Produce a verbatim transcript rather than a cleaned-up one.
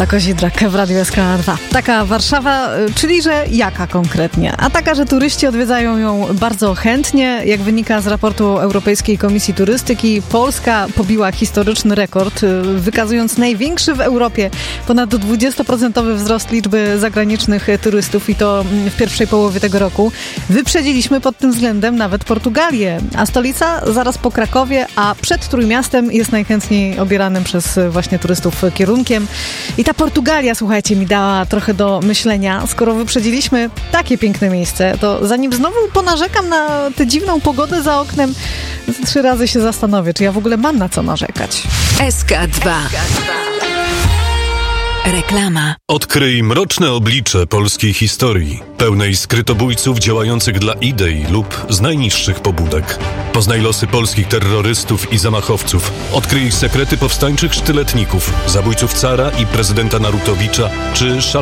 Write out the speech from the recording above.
Marta Kozidrak w Radiu S K dwa. Taka Warszawa, czyli że jaka konkretnie? A taka, że turyści odwiedzają ją bardzo chętnie. Jak wynika z raportu Europejskiej Komisji Turystyki, Polska pobiła historyczny rekord, wykazując największy w Europie ponad dwudziestoprocentowy wzrost liczby zagranicznych turystów i to w pierwszej połowie tego roku. Wyprzedziliśmy pod tym względem nawet Portugalię, a stolica zaraz po Krakowie, a przed Trójmiastem jest najchętniej obieranym przez właśnie turystów kierunkiem. I ta Portugalia, słuchajcie, mi dała trochę do myślenia. Skoro wyprzedziliśmy takie piękne miejsce, to zanim znowu ponarzekam na tę dziwną pogodę za oknem, trzy razy się zastanowię, czy ja w ogóle mam na co narzekać. S K dwa. Reklama. Odkryj mroczne oblicze polskiej historii, pełnej skrytobójców działających dla idei lub z najniższych pobudek. Poznaj losy polskich terrorystów i zamachowców. Odkryj sekrety powstańczych sztyletników, zabójców cara i prezydenta Narutowicza, czy szalonych